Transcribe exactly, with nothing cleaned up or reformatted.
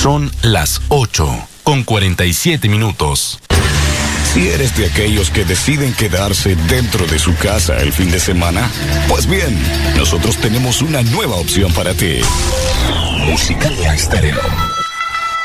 Son las ocho con cuarenta y siete minutos. Si eres de aquellos que deciden quedarse dentro de su casa el fin de semana, pues bien, nosotros tenemos una nueva opción para ti. Musicalia Estéreo.